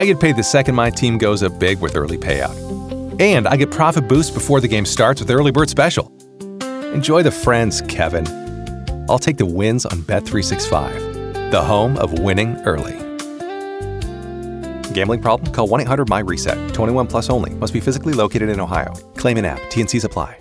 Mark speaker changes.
Speaker 1: I get paid the second my team goes up big with early payout. And I get profit boost before the game starts with Early Bird Special. Enjoy the friends, Kevin. I'll take the wins on Bet365, the home of winning early. Gambling problem? Call 1-800-MY-RESET. 21 plus only. Must be physically located in Ohio. Claim in app. T&Cs apply.